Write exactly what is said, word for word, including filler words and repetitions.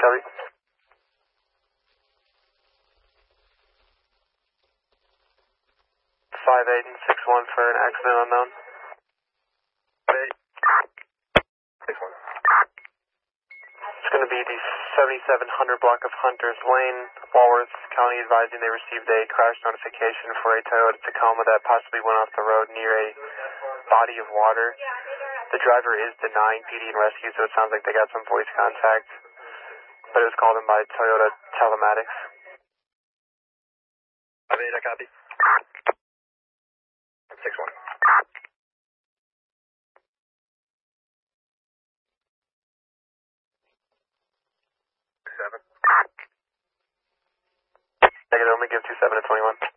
copy. five eight and six one for an accident unknown. eight. six one. It's going to be the seventy-seven hundred block of Hunters Lane, Walworth County, advising they received a crash notification for a Toyota Tacoma that possibly went off the road near a body of water. The driver is denying P D and rescue, so it sounds like they got some voice contact, but it was called in by Toyota Telematics. five eight, I copy. six one. Negative, only give two seven to twenty-one.